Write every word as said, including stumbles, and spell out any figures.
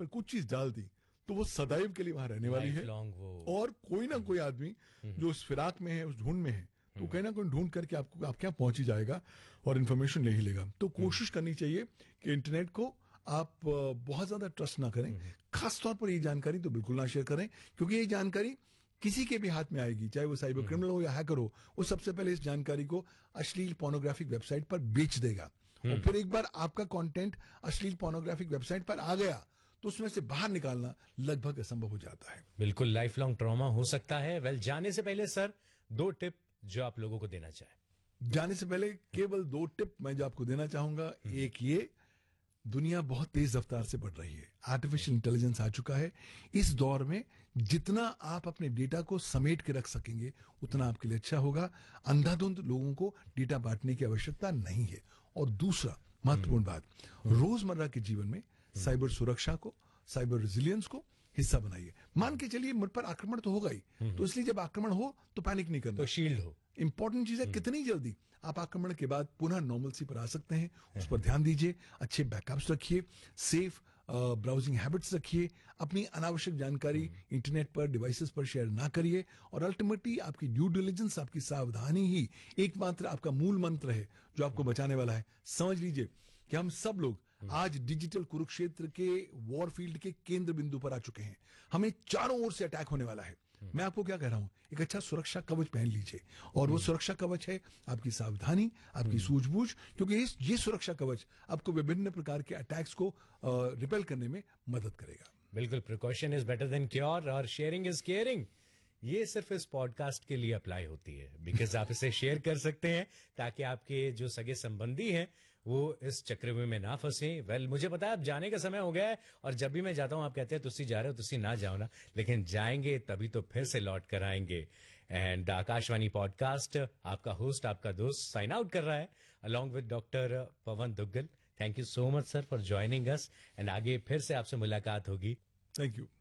कुछ चीज डाल दी तो वो सदैव के लिए वहां रहने वाली है। और कोई ना कोई आदमी जो उस फिराक में है, उस ढूंढ में है, तो कहीं ना कहीं ढूंढ करके आपको आपके यहाँ पहुंच ही जाएगा और इन्फॉर्मेशन ले ही लेगा। तो कोशिश करनी चाहिए कि इंटरनेट को आप बहुत ज्यादा ट्रस्ट ना करें। खासतौर पर ये जानकारी तो बिल्कुल ना शेयर करें, क्योंकि ये जानकारी किसी के भी हाथ में आएगी, चाहे वो साइबर क्रिमिनल हो या हैकर हो, वो सबसे पहले इस जानकारी को अश्लील पोर्नोग्राफिक वेबसाइट पर बेच देगा। और फिर एक बार आपका कंटेंट अश्लील पोर्नोग्राफिक वेबसाइट पर आ गया तो उसमें से बाहर निकालना लगभग असंभव हो जाता है। बिल्कुल लाइफ लॉन्ग ट्रॉमा हो सकता है। वेल, जाने से पहले सर दो टिप जो आप लोगों को देना चाहें। जाने से पहले केवल दो टिप मैं जो आपको देना चाहूंगा। एक ये, दुनिया बहुत तेज रफ्तार से बढ़ रही है, आर्टिफिशियल इंटेलिजेंस आ चुका है। इस दौर में जितना आप अपने डेटा को समेट के रख सकेंगे उतना आपके लिए अच्छा होगा। अंधाधुंध लोगों को डेटा बांटने की आवश्यकता नहीं है। और दूसरा महत्वपूर्ण बात, रोजमर्रा के जीवन में साइबर सुरक्षा को, साइबर रेजिलियंस को हिस्सा बनाइए। मान के चलिए मुझ पर आक्रमण तो होगा ही, तो इसलिए जब आक्रमण हो तो पैनिक नहीं करना, तो शील्ड हो। इंपॉर्टेंट चीज है कितनी जल्दी आप आक्रमण के बाद पुनः नॉर्मलसी पर आ सकते हैं, उस पर ध्यान दीजिए। अच्छे बैकअप्स रखिए, सेफ ब्राउजिंग हैबिट्स रखिए, अपनी अनावश्यक जानकारी इंटरनेट पर, डिवाइसेस पर शेयर ना करिए। और अल्टीमेटली आपकी ड्यू डिलिजेंस, आपकी सावधानी ही एकमात्र आपका मूल मंत्र है जो आपको बचाने वाला है। समझ लीजिए कि हम सब लोग आज डिजिटल कुरुक्षेत्र के वॉर फील्ड के केंद्र बिंदु पर आ चुके हैं। हमें चारों ओर से अटैक होने वाला है। मैं आपको क्या कह रहा हूं, एक अच्छा सुरक्षा कवच पहन लीजिए। और वो सुरक्षा कवच है आपकी सावधानी, आपकी सूझबूझ, क्योंकि इस ये सुरक्षा कवच आपको विभिन्न प्रकार के अटैक्स को रिपेल करने में मदद करेगा। बिल्कुल, precaution is better than cure और शेयरिंग इज केयरिंग। ये सिर्फ इस पॉडकास्ट के लिए अप्लाई होती है, बिकॉज आप इसे शेयर कर सकते हैं ताकि आपके जो सगे संबंधी हैं वो इस चक्रव्यूह में ना फंसे। वेल, मुझे पता है अब जाने का समय हो गया है, और जब भी मैं जाता हूं आप कहते हैं तुसी जा रहे हो, तुसी ना जाओ ना, लेकिन जाएंगे तभी तो फिर से लौट कर आएंगे। एंड आकाशवाणी पॉडकास्ट, आपका होस्ट, आपका दोस्त साइन आउट कर रहा है along with doctor Pawan Duggal. Thank you so much sir for joining us, and आगे फिर से आपसे मुलाकात होगी। Thank you.